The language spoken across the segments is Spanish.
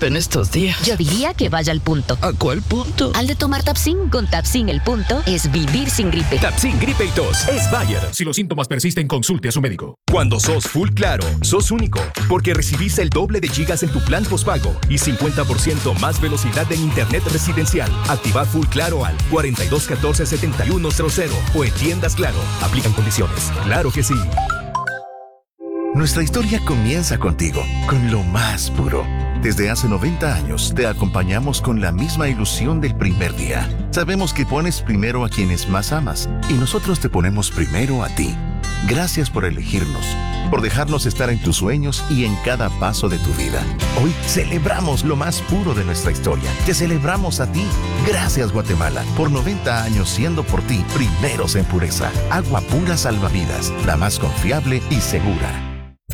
gripe en estos días. Yo diría que vaya al punto. ¿A cuál punto? Al de tomar Tapsin. Con Tapsin el punto es vivir sin gripe. Tapsin Gripe y Tos es Bayer. Si los síntomas persisten, consulte a su médico. Cuando sos Full Claro, sos único, porque recibís el doble de gigas en tu plan postpago y 50% más velocidad en internet residencial. Activa Full Claro al 4214-7100 o en tiendas Claro. Aplican condiciones. Claro que sí. Nuestra historia comienza contigo, con lo más puro. Desde hace 90 años te acompañamos con la misma ilusión del primer día. Sabemos que pones primero a quienes más amas y nosotros te ponemos primero a ti. Gracias por elegirnos, por dejarnos estar en tus sueños y en cada paso de tu vida. Hoy celebramos lo más puro de nuestra historia. Te celebramos a ti. Gracias, Guatemala, por 90 años siendo por ti primeros en pureza. Agua pura salvavidas, la más confiable y segura.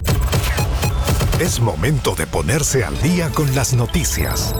Es momento de ponerse al día con las noticias.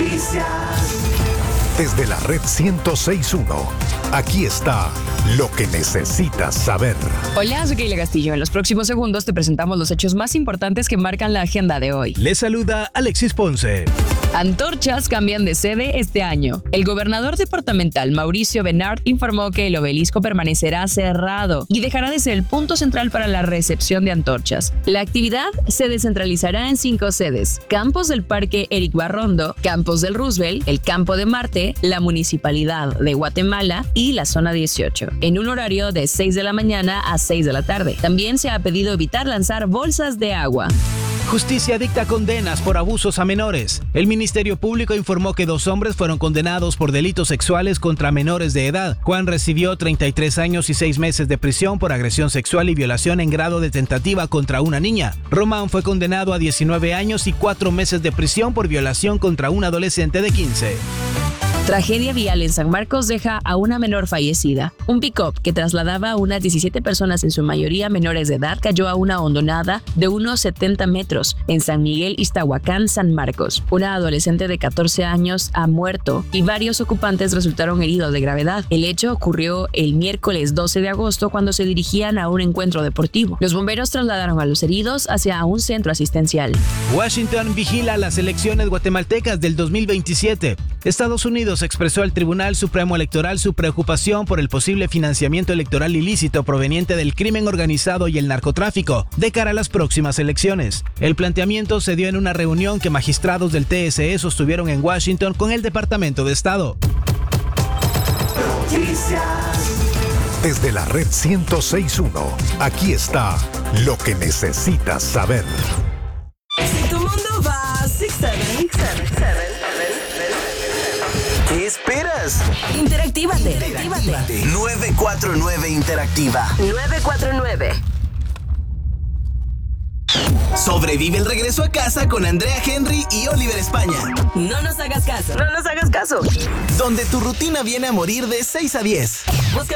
Desde la red 106.1, aquí está lo que necesitas saber. Hola, soy Keila Castillo. En los próximos segundos te presentamos los hechos más importantes que marcan la agenda de hoy. Les saluda Alexis Ponce. Antorchas cambian de sede este año. El gobernador departamental Mauricio Benard informó que el obelisco permanecerá cerrado y dejará de ser el punto central para la recepción de antorchas. La actividad se descentralizará en 5 sedes: Campos del Parque Eric Barrondo, Campos del Roosevelt, el Campo de Marte, la Municipalidad de Guatemala y la Zona 18, en un horario de 6 de la mañana a 6 de la tarde. También se ha pedido evitar lanzar bolsas de agua. Justicia dicta condenas por abusos a menores. El Ministerio Público informó que 2 hombres fueron condenados por delitos sexuales contra menores de edad. Juan recibió 33 años y 6 meses de prisión por agresión sexual y violación en grado de tentativa contra una niña. Román fue condenado a 19 años y 4 meses de prisión por violación contra un adolescente de 15. Tragedia vial en San Marcos deja a una menor fallecida. Un pick-up que trasladaba a unas 17 personas, en su mayoría menores de edad, cayó a una hondonada de unos 70 metros en San Miguel Iztahuacán, San Marcos. Una adolescente de 14 años ha muerto y varios ocupantes resultaron heridos de gravedad. El hecho ocurrió el miércoles 12 de agosto cuando se dirigían a un encuentro deportivo. Los bomberos trasladaron a los heridos hacia un centro asistencial. Washington vigila las elecciones guatemaltecas del 2027. Estados Unidos expresó al Tribunal Supremo Electoral su preocupación por el posible financiamiento electoral ilícito proveniente del crimen organizado y el narcotráfico de cara a las próximas elecciones. El planteamiento se dio en una reunión que magistrados del TSE sostuvieron en Washington con el Departamento de Estado. Desde la red 106.1, aquí está lo que necesitas saber. Si tu mundo va 6-7, ¿qué esperas? Interactívate. 949 Interactiva. 949. Sobrevive el regreso a casa con Andrea Henry y Oliver España. No nos hagas caso. Donde tu rutina viene a morir de 6 a 10. Busca